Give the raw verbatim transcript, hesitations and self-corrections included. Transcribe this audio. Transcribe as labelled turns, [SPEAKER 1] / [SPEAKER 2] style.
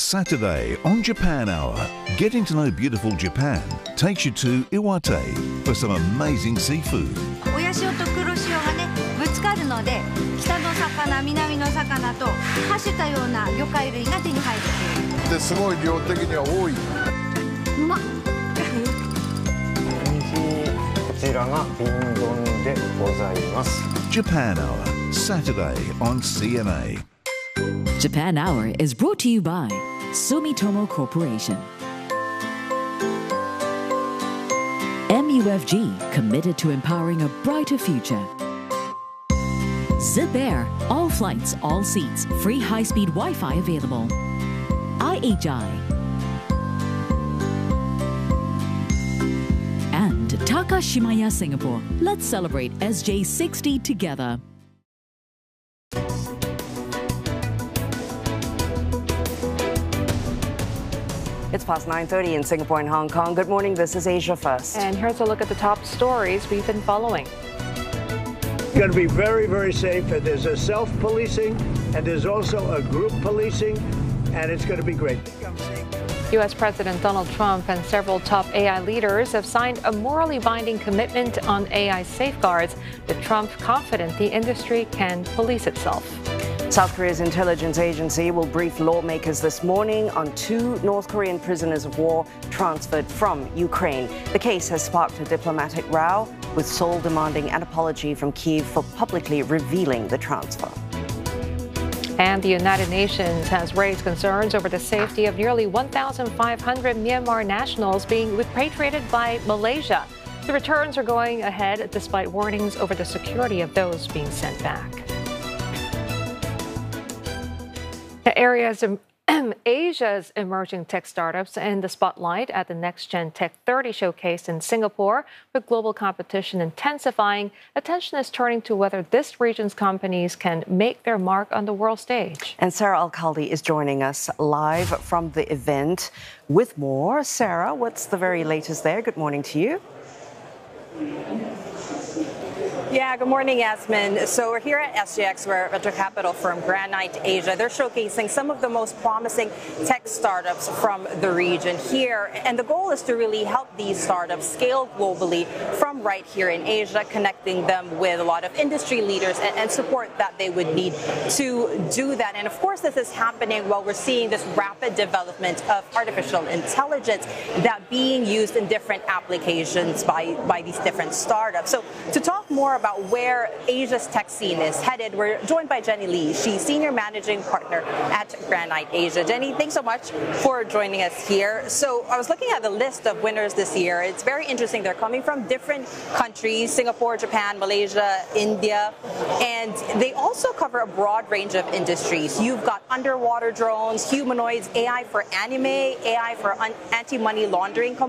[SPEAKER 1] Saturday on Japan Hour. Getting to know beautiful Japan takes you to Iwate for some amazing seafood.
[SPEAKER 2] 親潮と黒潮がねぶつかるので北の魚南の魚とはしたような魚介類が手に入るっていう
[SPEAKER 3] ですごい量的には多い。
[SPEAKER 2] うまっ
[SPEAKER 4] こちらが瓶丼でございます。
[SPEAKER 1] Japan Hour, Saturday on C N A.
[SPEAKER 5] Japan Hour is brought to you by Sumitomo Corporation. M U F G, committed to empowering a brighter future. Zip Air, all flights, all seats, free high-speed Wi-Fi available. I H I. And Takashimaya Singapore. Let's celebrate S J sixty together.
[SPEAKER 6] It's past nine thirty in Singapore and Hong Kong. Good morning, this is Asia First.
[SPEAKER 7] And here's a look at the top stories we've been following.
[SPEAKER 8] It's going to be very, very safe. There's a self-policing and there's also a group policing, and it's going to be great.
[SPEAKER 7] U S President Donald Trump and several top A I leaders have signed a morally binding commitment on A I safeguards, with Trump confident the industry can police itself.
[SPEAKER 6] South Korea's intelligence agency will brief lawmakers this morning on two North Korean prisoners of war transferred from Ukraine. The case has sparked a diplomatic row, with Seoul demanding an apology from Kyiv for publicly revealing the transfer.
[SPEAKER 7] And the United Nations has raised concerns over the safety of nearly one thousand five hundred Myanmar nationals being repatriated by Malaysia. The returns are going ahead despite warnings over the security of those being sent back. The areas of Asia's emerging tech startups in the spotlight at the Next Gen Tech thirty showcase in Singapore. With global competition intensifying, attention is turning to whether this region's companies can make their mark on the world stage.
[SPEAKER 6] And Sarah Alcaldi is joining us live from the event with more. Sarah, what's the very latest there? Good morning to you.
[SPEAKER 9] Yeah, good morning, Yasmin. So we're here at S G X, we're venture capital firm Granite Asia. They're showcasing some of the most promising tech startups from the region here. And the goal is to really help these startups scale globally from right here in Asia, connecting them with a lot of industry leaders and, and support that they would need to do that. And of course, this is happening while we're seeing this rapid development of artificial intelligence that being used in different applications by, by these different startups. So to talk more about where Asia's tech scene is headed, we're joined by Jenny Lee. She's Senior Managing Partner at Granite Asia. Jenny, thanks so much for joining us here. So I was looking at the list of winners this year. It's very interesting. They're coming from different countries: Singapore, Japan, Malaysia, India, and they also cover a broad range of industries. You've got underwater drones, humanoids, A I for anime, A I for anti-money laundering